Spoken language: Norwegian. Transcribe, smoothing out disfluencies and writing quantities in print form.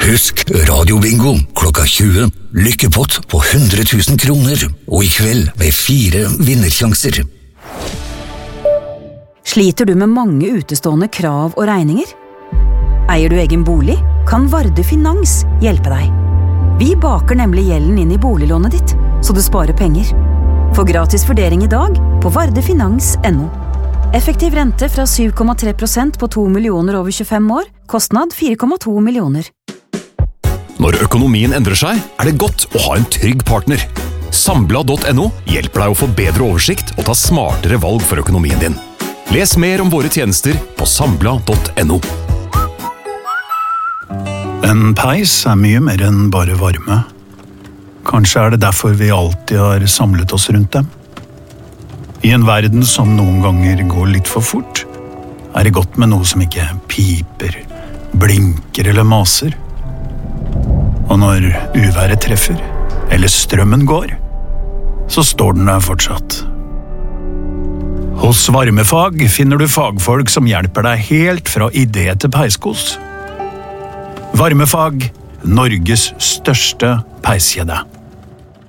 Husk radiobingo klokka 20. Lykkepott på 100 000 kroner. Og i kveld med 4 vinnersjanser. Sliter du med mange utestående krav og regninger? Eier du egen bolig? Kan Varde Finans hjelpe deg? Vi baker nemlig gjelden inn i boliglånet ditt, så du sparer penger. Få gratis vurdering i dag på vardefinans.no. Effektiv rente fra 7,3% på 2 millioner over 25 år. Kostnad 4,2 millioner. Når økonomien endrer seg, det godt å ha en trygg partner. Sambla.no hjelper deg å få bedre oversikt og ta smartere valg for økonomien din. Les mer om våre tjenester på sambla.no. En peis mye mer enn bare varme. Kanskje det derfor vi alltid har samlet oss rundt dem. I en verden som noen ganger går litt for fort, det godt med noe som ikke piper, blinker eller maser. Og når uværet treffer, eller strømmen går, så står den der fortsatt. Hos Varmefag finner du fagfolk som hjelper deg helt fra idé til peiskos. Varmefag, Norges største peiskjede.